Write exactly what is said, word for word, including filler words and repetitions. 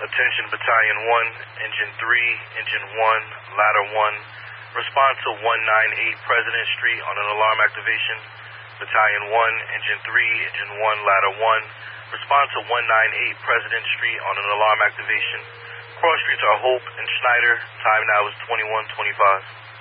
Attention Battalion one, Engine three, Engine one, Ladder one. Respond to one ninety-eight President Street on an alarm activation. Battalion one, Engine three, Engine one, Ladder one. Respond to one ninety-eight President Street on an alarm activation. Cross streets are Hope and Schneider. Time now is twenty-one twenty-five.